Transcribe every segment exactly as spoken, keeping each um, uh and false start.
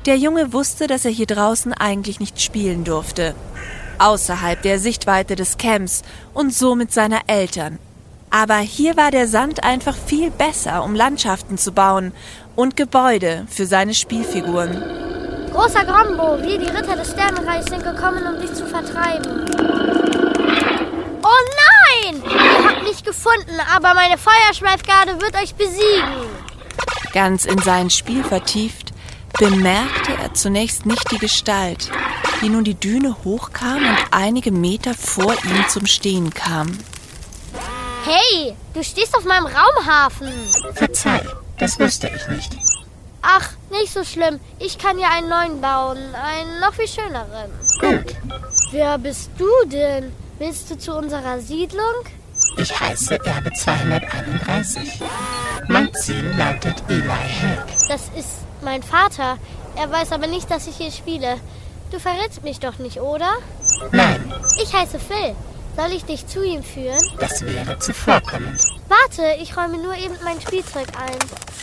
Der Junge wusste, dass er hier draußen eigentlich nicht spielen durfte. Außerhalb der Sichtweite des Camps und somit seiner Eltern. Aber hier war der Sand einfach viel besser, um Landschaften zu bauen und Gebäude für seine Spielfiguren. Großer Grombo, wir, die Ritter des Sternenreichs, sind gekommen, um dich zu vertreiben. Oh nein! Ihr habt mich gefunden, aber meine Feuerschweifgarde wird euch besiegen. Ganz in sein Spiel vertieft, bemerkte er zunächst nicht die Gestalt, die nun die Düne hochkam und einige Meter vor ihm zum Stehen kam. Hey, du stehst auf meinem Raumhafen. Verzeih, das wusste ich nicht. Ach, nicht so schlimm. Ich kann ja einen neuen bauen, einen noch viel schöneren. Gut. Wer bist du denn? Willst du zu unserer Siedlung? Ich heiße Erbe zweihunderteinunddreißig. Mein Ziel lautet Eli Helg. Das ist mein Vater. Er weiß aber nicht, dass ich hier spiele. Du verrätst mich doch nicht, oder? Nein. Ich heiße Phil. Soll ich dich zu ihm führen? Das wäre zuvorkommend. Warte, ich räume nur eben mein Spielzeug ein.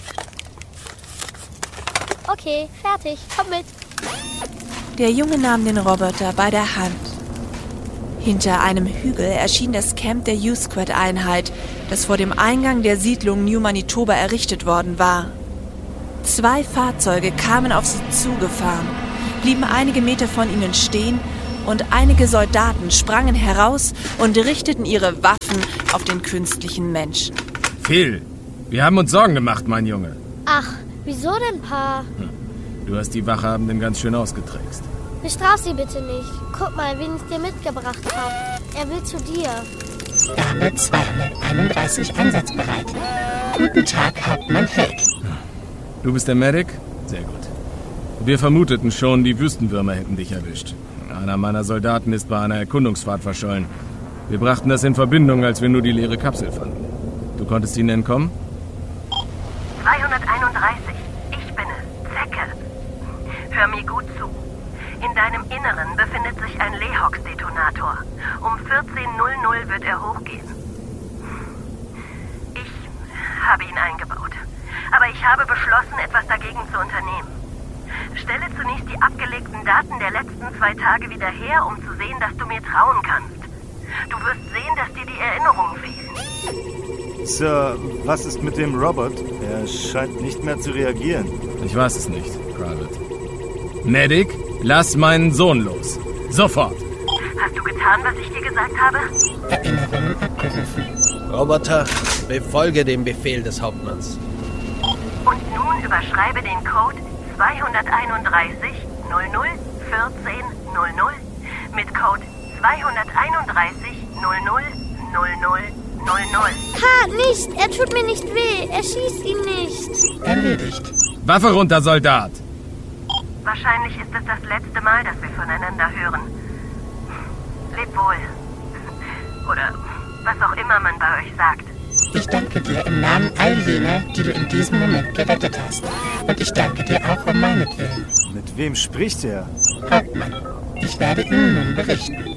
Okay, fertig. Komm mit. Der Junge nahm den Roboter bei der Hand. Hinter einem Hügel erschien das Camp der U-Squad-Einheit, das vor dem Eingang der Siedlung New Manitoba errichtet worden war. Zwei Fahrzeuge kamen auf sie zugefahren, blieben einige Meter von ihnen stehen und einige Soldaten sprangen heraus und richteten ihre Waffen auf den künstlichen Menschen. Phil, wir haben uns Sorgen gemacht, mein Junge. Ach, wieso denn, Pa? Hm. Du hast die Wachhabenden ganz schön ausgetrickst. Bestraf sie bitte nicht. Guck mal, wen ich dir mitgebracht habe. Er will zu dir. Erbe zweihunderteinunddreißig einsatzbereit. Guten Tag, Hauptmann Helg. Du bist der Medic? Sehr gut. Wir vermuteten schon, die Wüstenwürmer hätten dich erwischt. Einer meiner Soldaten ist bei einer Erkundungsfahrt verschollen. Wir brachten das in Verbindung, als wir nur die leere Kapsel fanden. Du konntest ihnen entkommen? zweihunderteinunddreißig. Ich bin es, Zecke. Hör mir gut zu. In deinem Inneren befindet sich ein Lehox-Detonator. Um vierzehn Uhr wird er hochgehen. Ich habe ihn eingebaut. Aber ich habe beschlossen, etwas dagegen zu unternehmen. Stelle zunächst die abgelegten Daten der letzten zwei Tage wieder her, um zu sehen, dass du mir trauen kannst. Du wirst sehen, dass dir die Erinnerungen fehlen. Sir, was ist mit dem Robot? Er scheint nicht mehr zu reagieren. Ich weiß es nicht, Private. Medic, lass meinen Sohn los. Sofort. Hast du getan, was ich dir gesagt habe? Erinnerungen abgerufen. Roboter, befolge dem Befehl des Hauptmanns. Und nun überschreibe den Code zweihunderteinunddreißig null null vierzehn null null mit Code zweihunderteinunddreißig null null null null null null. Ha, nicht! Er tut mir nicht weh. Er schießt ihn nicht. Erledigt. Waffe runter, Soldat! Wahrscheinlich ist es das letzte Mal, dass wir voneinander hören. Leb wohl. Oder was auch immer man bei euch sagt. Ich danke dir im Namen all jener, die du in diesem Moment gerettet hast. Und ich danke dir auch um meinetwillen. Mit wem spricht er? Hauptmann, ich werde Ihnen nun berichten.